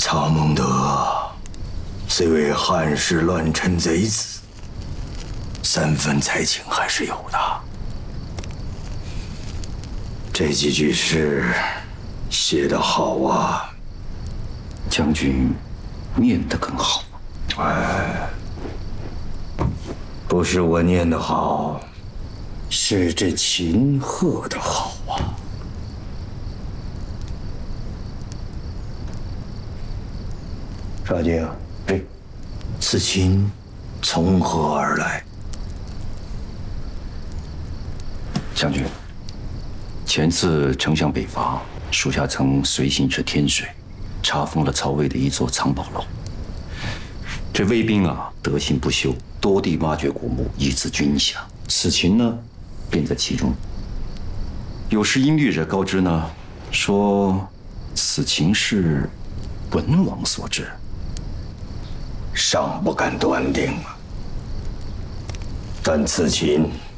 曹孟德虽为汉室乱臣贼子，3分才情还是有的。这几句诗写得好啊， 将军念得更好。 哎，不是我念得好，是这秦鹤的好啊。少卿，此琴从何而来？ 将军，前次丞相北伐，属下曾随行至天水，查封了曹魏的一座藏宝楼。这魏兵啊，德行不修，多地挖掘古墓，以资军饷。此琴呢，便在其中。有时因略者告知呢，说此琴是文王所制。 尚不敢断定啊，但此琴